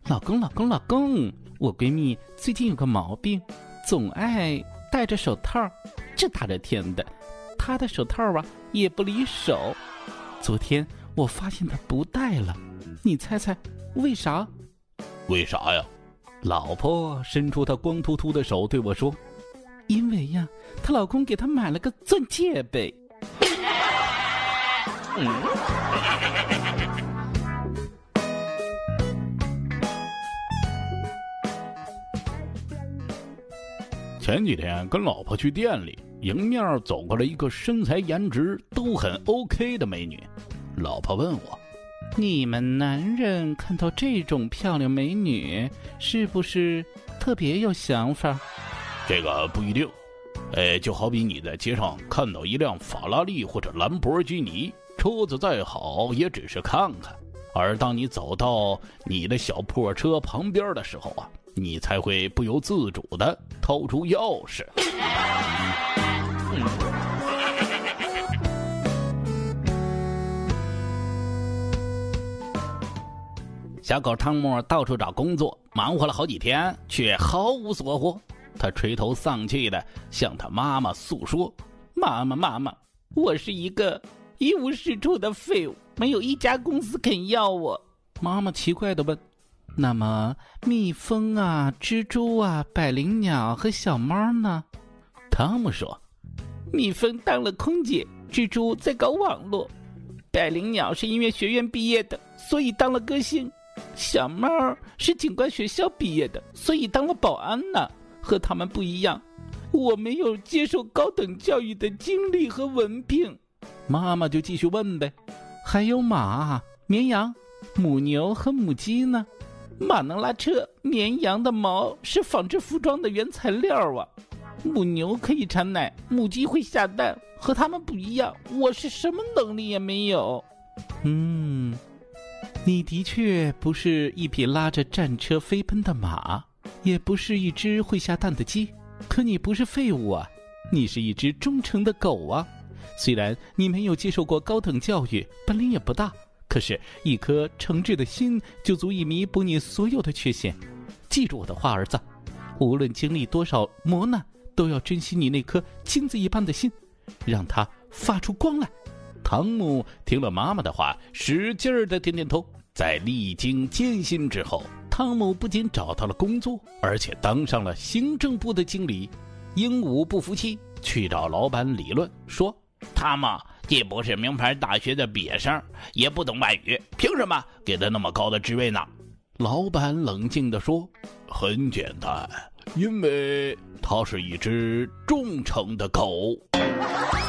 老公，我闺蜜最近有个毛病，总爱戴着手套，这大热天的，她的手套啊也不离手。昨天我发现她不戴了，你猜猜为啥？ 为啥呀？ 老婆伸出她光秃秃的手对我说，因为呀，她老公给她买了个钻戒呗。 前几天跟老婆去店里，迎面走过来一个身材颜值都很 OK 的美女。老婆问我， 你们男人看到这种漂亮美女是不是特别有想法？ 这个不一定，就好比你在街上看到一辆法拉利或者兰博基尼，车子再好也只是看看，而当你走到你的小破车旁边的时候啊，你才会不由自主地掏出钥匙。 小狗汤姆到处找工作，忙活了好几天，却毫无所获。他垂头丧气地向他妈妈诉说：“妈妈，我是一个一无是处的废物，没有一家公司肯要我。”妈妈奇怪地问：“那么蜜蜂啊、蜘蛛啊、百灵鸟和小猫呢？”汤姆说：“蜜蜂当了空姐，蜘蛛在搞网络，百灵鸟是音乐学院毕业的，所以当了歌星。小猫是警官学校毕业的，所以当了保安呢。和他们不一样，我没有接受高等教育的经历和文凭。”妈妈就继续问呗，还有马、绵羊、母牛和母鸡呢？马能拉车，绵羊的毛是纺织服装的原材料啊。母牛可以产奶，母鸡会下蛋，和他们不一样，我是什么能力也没有。你的确不是一匹拉着战车飞奔的马，也不是一只会下蛋的鸡，可你不是废物啊，你是一只忠诚的狗啊。虽然你没有接受过高等教育，本领也不大，可是一颗诚挚的心就足以弥补你所有的缺陷。记住我的话，儿子，无论经历多少磨难，都要珍惜你那颗金子一般的心，让它发出光来。汤姆听了妈妈的话，使劲儿地点点头。在历经艰辛之后，汤姆不仅找到了工作，而且当上了行政部的经理。鹦鹉不服气，去找老板理论，说：“ 他嘛，既不是名牌大学的毕业生，也不懂外语，凭什么给他那么高的职位呢？” 老板冷静地说：“ 很简单，因为他是一只忠诚的狗。”